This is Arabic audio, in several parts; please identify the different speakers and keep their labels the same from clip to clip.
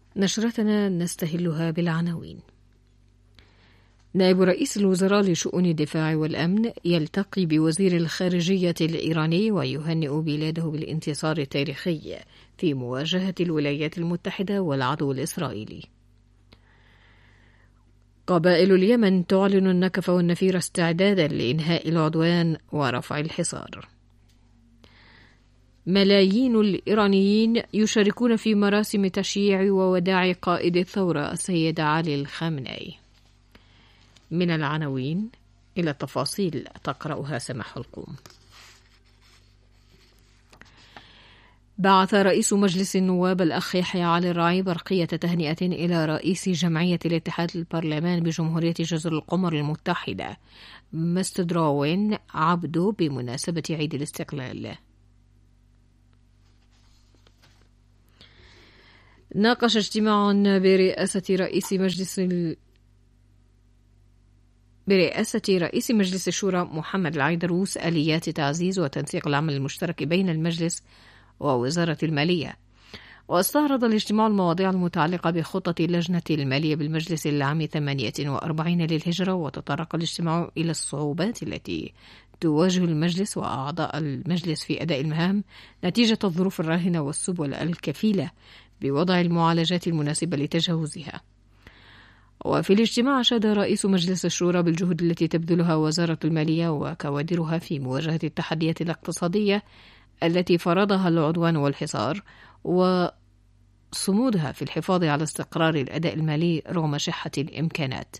Speaker 1: نشرتنا نستهلها بالعناوين. نائب رئيس الوزراء لشؤون الدفاع والأمن يلتقي بوزير الخارجية الإيراني ويهنئ بلاده بالانتصار التاريخي في مواجهة الولايات المتحدة والعدو الإسرائيلي. قبائل اليمن تعلن النكف والنفير استعدادا لإنهاء العدوان ورفع الحصار. ملايين الإيرانيين يشاركون في مراسم تشييع ووداع قائد الثورة السيد علي الخامنئي. من العناوين إلى التفاصيل تقرأها سماح القوم. بعث رئيس مجلس النواب الأخ يحيى علي الرعي برقية تهنئة إلى رئيس جمعية الاتحاد البرلمان بجمهورية جزر القمر المتحدة مستدراوين عبدو بمناسبة عيد الاستقلال. ناقش اجتماع برئاسة رئيس مجلس الشورى محمد العيدروس آليات تعزيز وتنسيق العمل المشترك بين المجلس ووزارة المالية. واستعرض الاجتماع المواضيع المتعلقة بخطة اللجنة المالية بالمجلس العام 48 للهجرة، وتطرق الاجتماع إلى الصعوبات التي تواجه المجلس وأعضاء المجلس في أداء المهام نتيجة الظروف الراهنة والسبل الكفيلة بوضع المعالجات المناسبة لتجاوزها. وفي الاجتماع أشاد رئيس مجلس الشورى بالجهود التي تبذلها وزارة المالية وكوادرها في مواجهة التحديات الاقتصادية التي فرضها العدوان والحصار، وصمودها في الحفاظ على استقرار الأداء المالي رغم شحة الإمكانات.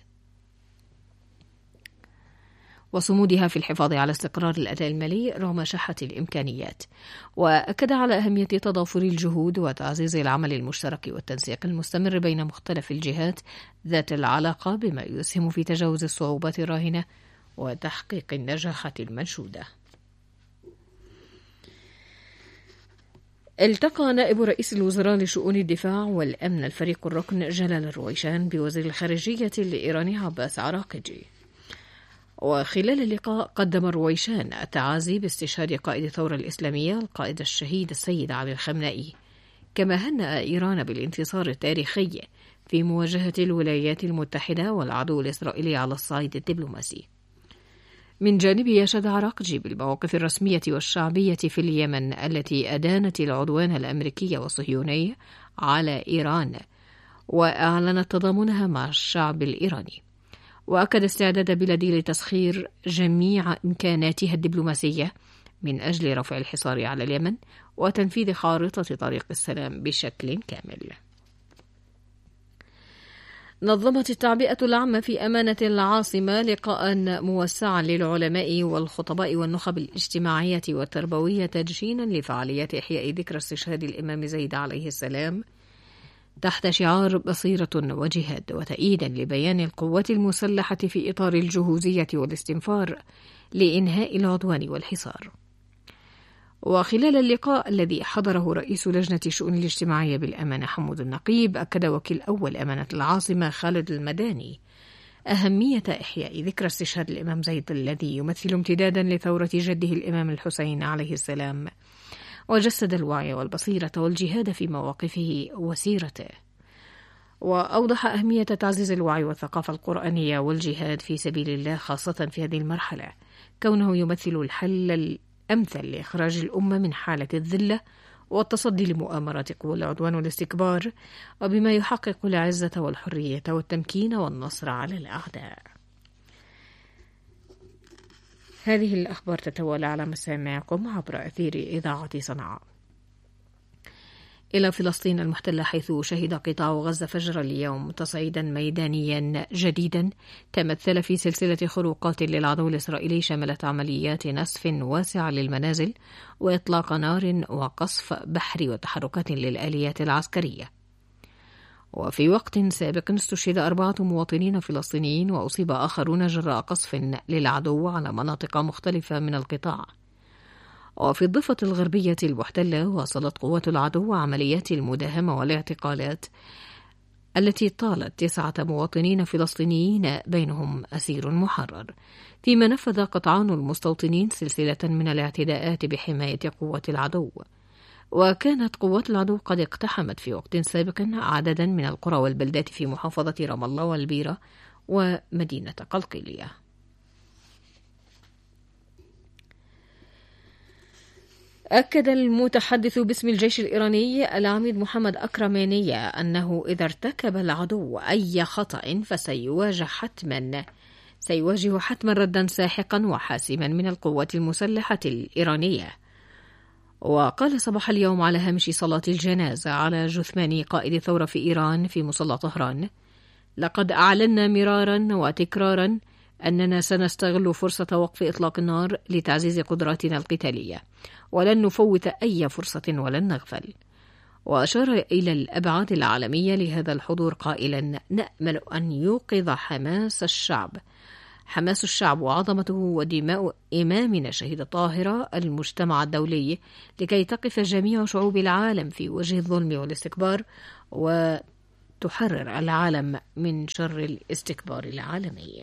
Speaker 1: وأكد على أهمية تضافر الجهود وتعزيز العمل المشترك والتنسيق المستمر بين مختلف الجهات ذات العلاقة بما يسهم في تجاوز الصعوبات الراهنة وتحقيق النجاحات المنشودة. التقى نائب رئيس الوزراء لشؤون الدفاع والأمن الفريق الركن جلال الرويشان بوزير الخارجية الإيراني عباس عراقجي. وخلال اللقاء قدم الرويشان التعازي باستشهاد قائد الثورة الإسلامية القائد الشهيد السيد علي الخامنئي، كما هنأ إيران بالانتصار التاريخي في مواجهة الولايات المتحدة والعدو الإسرائيلي على الصعيد الدبلوماسي. من جانبه أشاد عراقجي بالمواقف الرسمية والشعبية في اليمن التي أدانت العدوان الأمريكي والصهيوني على إيران وأعلنت تضامنها مع الشعب الإيراني. وأكد استعداد بلاده لتسخير جميع إمكاناتها الدبلوماسية من أجل رفع الحصار على اليمن وتنفيذ خارطة طريق السلام بشكل كامل. نظمت التعبئة العامة في أمانة العاصمة لقاء موسعا للعلماء والخطباء والنخب الاجتماعية والتربوية تدشينا لفعاليات إحياء ذكرى استشهاد الإمام زيد عليه السلام تحت شعار بصيرة وجهاد، وتأييدا لبيان القوات المسلحة في إطار الجهوزية والاستنفار لإنهاء العدوان والحصار. وخلال اللقاء الذي حضره رئيس لجنة الشؤون الاجتماعية بالأمانة حمود النقيب، أكد وكيل أول أمانة العاصمة خالد المداني أهمية إحياء ذكرى استشهاد الإمام زيد الذي يمثل امتدادا لثورة جده الإمام الحسين عليه السلام، وجسد الوعي والبصيرة والجهاد في مواقفه وسيرته. وأوضح أهمية تعزيز الوعي والثقافة القرآنية والجهاد في سبيل الله خاصة في هذه المرحلة، كونه يمثل الحل الأمثل لإخراج الأمة من حالة الذلة والتصدي لمؤامرات قوى العدوان والاستكبار، وبما يحقق العزة والحرية والتمكين والنصر على الأعداء. هذه الأخبار تتوالى على مسامعكم عبر أثير إذاعة صنعاء. إلى فلسطين المحتلة، حيث شهد قطاع غزة فجر اليوم تصعيدا ميدانيا جديدا تمثل في سلسلة خروقات للعدو الإسرائيلي شملت عمليات نسف واسعة للمنازل وإطلاق نار وقصف بحري وتحركات للآليات العسكرية. وفي وقت سابق استشهد 4 مواطنين فلسطينيين وأصيب آخرون جراء قصف للعدو على مناطق مختلفة من القطاع. وفي الضفة الغربية المحتلة واصلت قوات العدو عمليات المداهمة والاعتقالات التي طالت 9 مواطنين فلسطينيين بينهم أسير محرر، فيما نفذ قطعان المستوطنين سلسلة من الاعتداءات بحماية قوات العدو. وكانت قوات العدو قد اقتحمت في وقت سابق عددا من القرى والبلدات في محافظة رام الله والبيرة ومدينة قلقيلية. أكد المتحدث باسم الجيش الإيراني العميد محمد أكرماني أنه إذا ارتكب العدو أي خطأ فسيواجه حتما ردا ساحقا وحاسما من القوات المسلحة الإيرانية. وقال صباح اليوم على هامش صلاة الجنازة على جثمان قائد الثورة في إيران في مصلى طهران: لقد أعلنا مرارا وتكرارا أننا سنستغل فرصة وقف إطلاق النار لتعزيز قدراتنا القتالية، ولن نفوت أي فرصة ولن نغفل. وأشار إلى الأبعاد العالمية لهذا الحضور قائلا: نأمل أن يوقظ حماس الشعب وعظمته ودماء إمامنا الشهيد الطاهرة المجتمع الدولي لكي تقف جميع شعوب العالم في وجه الظلم والاستكبار وتحرر العالم من شر الاستكبار العالمي.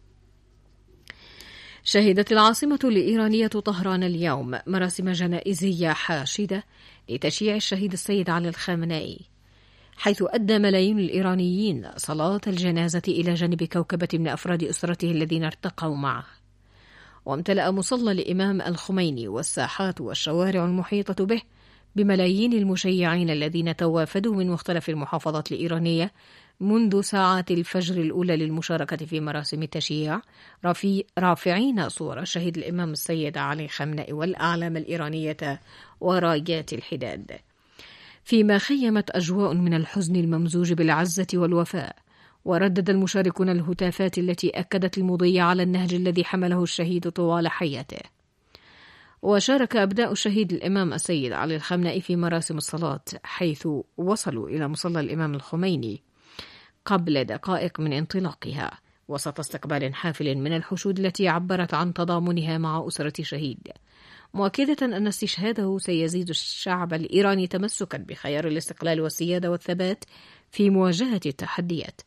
Speaker 1: شهدت العاصمة الإيرانية طهران اليوم مراسم جنائزية حاشدة لتشييع الشهيد السيد علي الخامنئي، حيث أدى ملايين الإيرانيين صلاة الجنازة إلى جانب كوكبة من أفراد أسرته الذين ارتقوا معه. وامتلأ مصلى الإمام الخميني والساحات والشوارع المحيطة به بملايين المشيعين الذين توافدوا من مختلف المحافظات الإيرانية منذ ساعات الفجر الأولى للمشاركة في مراسم التشييع، رافعين صور الشهيد الإمام السيد علي خامنئي والأعلام الإيرانية ورايات الحداد، فيما خيمت أجواء من الحزن الممزوج بالعزة والوفاء. وردد المشاركون الهتافات التي أكدت المضي على النهج الذي حمله الشهيد طوال حياته. وشارك أبناء الشهيد الإمام السيد علي الخامنئي في مراسم الصلاة، حيث وصلوا إلى مصلى الإمام الخميني قبل دقائق من انطلاقها، وسط استقبال حافل من الحشود التي عبرت عن تضامنها مع أسرة شهيد، مؤكدة أن استشهاده سيزيد الشعب الإيراني تمسكا بخيار الاستقلال والسيادة والثبات في مواجهة التحديات.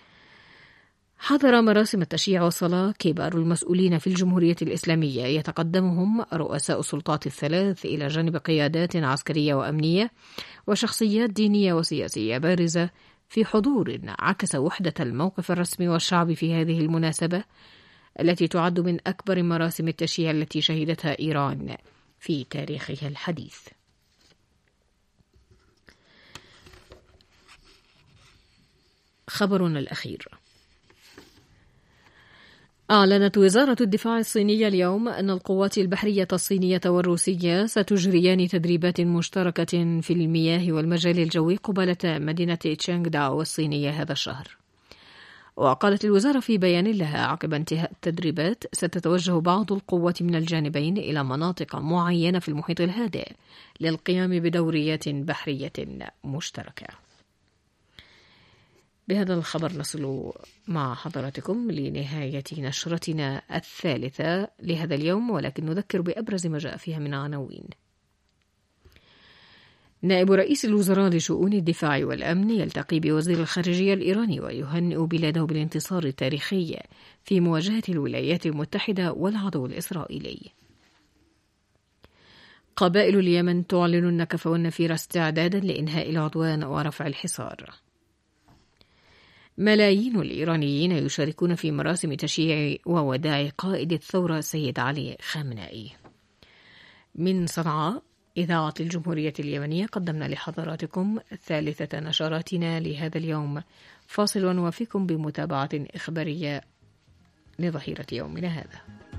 Speaker 1: حضر مراسم التشييع والصلاة كبار المسؤولين في الجمهورية الإسلامية، يتقدمهم رؤساء السلطات الثلاث إلى جانب قيادات عسكرية وأمنية وشخصيات دينية وسياسية بارزة، في حضور عكس وحدة الموقف الرسمي والشعبي في هذه المناسبة التي تعد من أكبر مراسم التشييع التي شهدتها إيران في تاريخها الحديث. خبرنا الأخير: أعلنت وزارة الدفاع الصينية اليوم أن القوات البحرية الصينية والروسية ستجريان تدريبات مشتركة في المياه والمجال الجوي قبالة مدينة تشانغ داو الصينية هذا الشهر. وقالت الوزارة في بيان لها عقب انتهاء التدريبات: ستتوجه بعض القوات من الجانبين إلى مناطق معينة في المحيط الهادئ للقيام بدوريات بحرية مشتركة. بهذا الخبر نصل مع حضراتكم لنهاية نشرتنا الثالثة لهذا اليوم، ولكن نذكر بأبرز ما جاء فيها من عناوين. نائب رئيس الوزراء لشؤون الدفاع والأمن يلتقي بوزير الخارجية الإيراني ويهنئ بلاده بالانتصار التاريخي في مواجهة الولايات المتحدة والعدو الإسرائيلي. قبائل اليمن تعلن النكف والنفير استعدادا لإنهاء العدوان ورفع الحصار. ملايين الإيرانيين يشاركون في مراسم تشييع ووداع قائد الثورة سيد علي خامنئي. من صنعاء إذاعة الجمهورية اليمنية قدمنا لحضراتكم ثالثة نشراتنا لهذا اليوم. فاصل ونوافيكم بمتابعة إخبارية لظهيرة يومنا هذا.